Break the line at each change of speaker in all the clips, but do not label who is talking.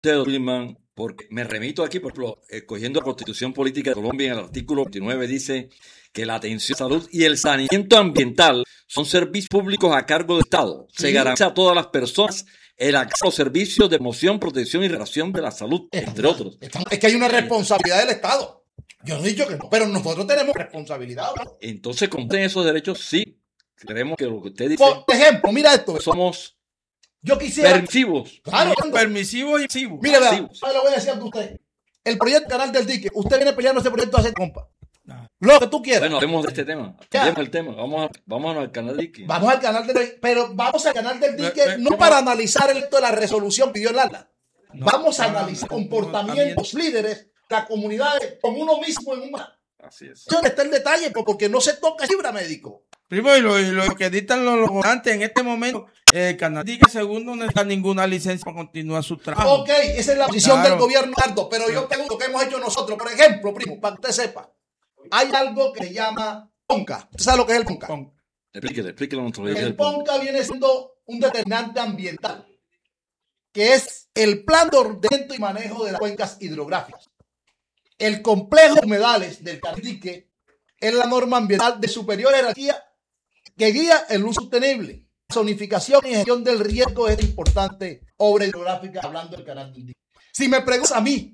Suleiman, porque me remito aquí, por ejemplo, cogiendo la Constitución Política de Colombia, en el artículo 29 dice que la atención a la salud y el saneamiento ambiental son servicios públicos a cargo del Estado. Se garantiza a todas las personas el acceso a los servicios de promoción, protección y relación de la salud, entre otros.
Es que hay una responsabilidad del Estado. Yo no he dicho que no, pero nosotros tenemos responsabilidad.
Entonces, ¿cumplen esos derechos? Sí. Creemos que lo que usted dice...
Por ejemplo, mira esto.
Somos...
Yo quisiera...
permisivos.
Claro,
permisivos y pasivos.
Mire, vea, le voy a decir a usted. El proyecto Canal del Dique, usted viene peleando ese proyecto hace compa. Lo que tú quieras.
Bueno, hablemos de este tema. Hablemos del tema. Vamos al Canal del Dique.
Vamos al Canal del Dique. Pero vamos al Canal del Dique no para analizar el hecho de la resolución que pidió el ALA. Vamos a analizar comportamientos líderes, las comunidades, con uno mismo en un mar.
Así es.
Eso está el detalle, porque no se toca fibra, médico.
Primo, y lo que dictan los gobernantes en este momento, el Canal Dique segundo no está ninguna licencia para continuar su trabajo.
Ok, esa es la posición del gobierno, Nardo, pero yo pregunto, ¿qué hemos hecho nosotros? Por ejemplo, primo, para que usted sepa, hay algo que se llama PONCA. ¿Usted sabe lo que es el PONCA?
Explíquelo.
El PONCA viene siendo un determinante ambiental, que es el plan de ordenamiento y manejo de las cuencas hidrográficas. El complejo de humedales del Canal Dique es la norma ambiental de superior jerarquía que guía el uso sostenible, zonificación y gestión del riesgo de esta importante obra hidrográfica, hablando del Canal del Dique. Si me preguntas a mí,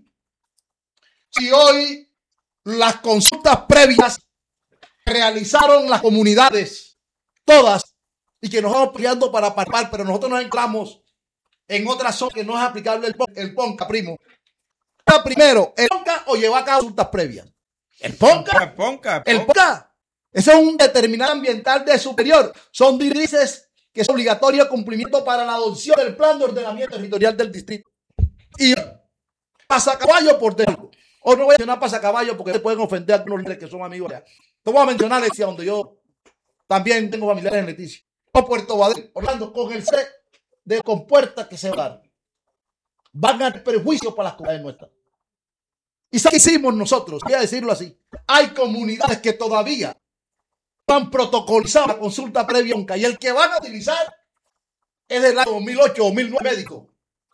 si hoy las consultas previas realizaron las comunidades, todas, y que nos vamos peleando para participar, pero nosotros nos entramos en otra zona que no es aplicable el PONCA, primo. Primero, ¿el PONCA o llevar a cabo consultas previas? El PONCA. El PONCA. Ese es un determinante ambiental de superior. Son directrices que es obligatorio cumplimiento para la adopción del plan de ordenamiento territorial del distrito. Y pasacaballo por dentro. O no voy a mencionar pasacaballo porque se pueden ofender a algunos líderes que son amigos allá. Te voy a mencionar Leticia, donde yo también tengo familiares en Leticia. O Puerto Badel, Orlando, con el C de compuertas que se van. Van a tener perjuicio para las comunidades nuestras. ¿Y qué hicimos nosotros? Voy a decirlo así. Hay comunidades que todavía no han protocolizado la consulta previa y el que van a utilizar es del año 2008 o 2009 médico.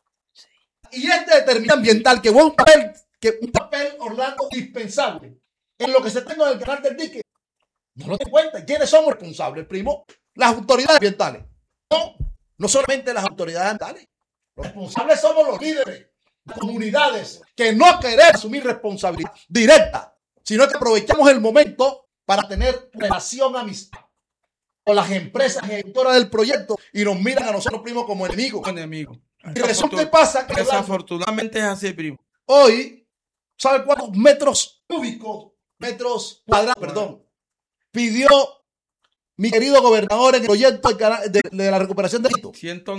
Y este determinante ambiental que fue un papel, Orlando, indispensable en lo que se tenga del Canal del Dique. No lo te cuenta. ¿Quiénes somos responsables, primo? Las autoridades ambientales. No solamente las autoridades ambientales. Los responsables somos los líderes, las comunidades, que no queremos asumir responsabilidad directa, sino que aprovechamos el momento para tener relación amistad con las empresas ejecutoras del proyecto y nos miran a nosotros, primo, como enemigos. Y resulta y pasa que
desafortunadamente es así, primo.
Hoy, ¿sabe cuántos metros cuadrados, pidió mi querido gobernador en el proyecto de la recuperación del Quito?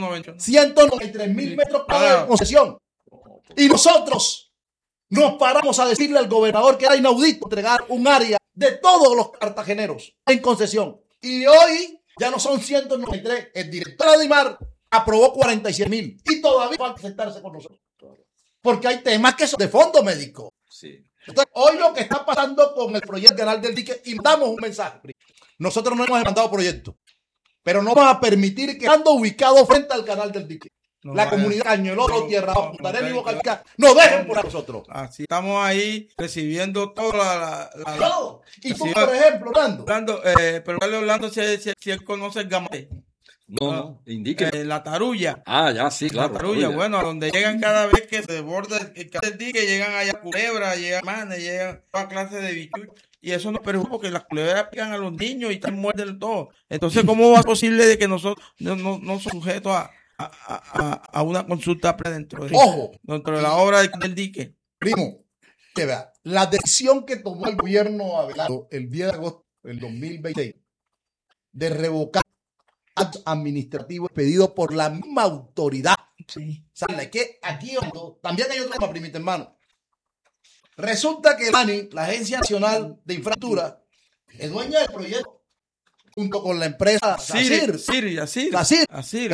193,000 metros cuadrados de concesión. Y nosotros nos paramos a decirle al gobernador que era inaudito entregar un área de todos los cartageneros en concesión. Y hoy ya no son 193. El director Adimar aprobó 47,000 y todavía falta sentarse con nosotros. Porque hay temas que son de fondo médico.
Sí.
Entonces, hoy lo que está pasando con el proyecto Canal del Dique, y damos un mensaje. Nosotros no hemos mandado proyectos, pero no vamos a permitir que estando ubicado frente al Canal del Dique, la comunidad Cañoloro, Tierra Baja, Punta Arenas y Boca Chica, no dejen por nosotros.
Así estamos ahí recibiendo toda
todo. Y tú, por ejemplo,
Orlando, pero Orlando, si él conoce el gamate.
No, indique.
La tarulla.
Ah, ya, sí, claro.
La tarulla, bueno, a donde llegan cada vez que se desborda el Canal del Dique, llegan allá culebras, llegan manes, llegan toda clase de bichos. Y eso nos preocupa porque las culebras pican a los niños y están muerden todo. Entonces, ¿cómo va a ser posible de que nosotros no somos sujetos a una consulta dentro de la obra del Dique?
Primo, que vea, la decisión que tomó el gobierno Abelardo el 10 de agosto del 2020 de revocar actos administrativos pedidos por la misma autoridad.
Sí.
¿Sabe que aquí también hay otro tema, primito hermano? Resulta que la Agencia Nacional de Infraestructura, es dueña del proyecto, junto con la empresa
SACIR.